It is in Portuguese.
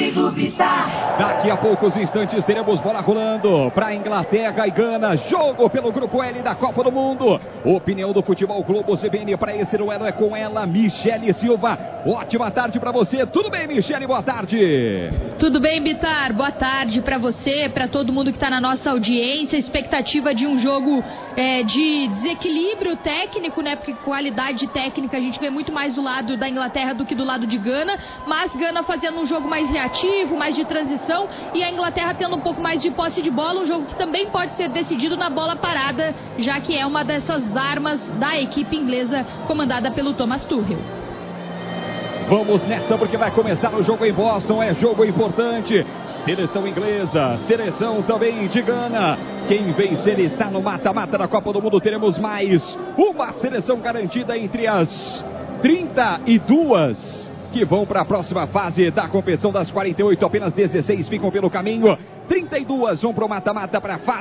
Vivo Bitar. Daqui a poucos instantes teremos bola rolando para Inglaterra e Gana. Jogo pelo Grupo L da Copa do Mundo. Opinião do Futebol Globo CBN para esse duelo é com ela, Michele Silva. Ótima tarde para você. Tudo bem, Michele? Boa tarde. Tudo bem, Bitar? Boa tarde para você, para todo mundo que está na nossa audiência. Expectativa de um jogo de desequilíbrio técnico, né? Porque qualidade técnica a gente vê muito mais do lado da Inglaterra do que do lado de Gana. Mas Gana fazendo um jogo mais reativo, mais de transição, e a Inglaterra tendo um pouco mais de posse de bola. Um jogo que também pode ser decidido na bola parada, já que é uma dessas armas da equipe inglesa comandada pelo Thomas Tuchel. Vamos nessa porque vai começar o jogo em Boston, é jogo importante. Seleção inglesa, seleção também de Gana. Quem vencer está no mata-mata da Copa do Mundo. Teremos mais uma seleção garantida entre as 32 que vão para a próxima fase da competição das 48. Apenas 16 ficam pelo caminho. 32 vão para o mata-mata para a fase